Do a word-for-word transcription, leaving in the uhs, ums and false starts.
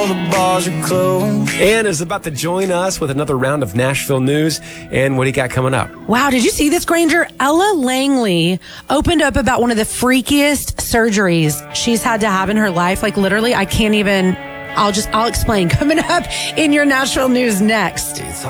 The bars are closed. Ann is about to join us with another round of Nashville news. And what do you got coming up? Wow, did you see this, Granger? Ella Langley opened up about one of the freakiest surgeries she's had to have in her life. Like, literally, I can't even... I'll just... I'll explain. Coming up in your Nashville news next. It's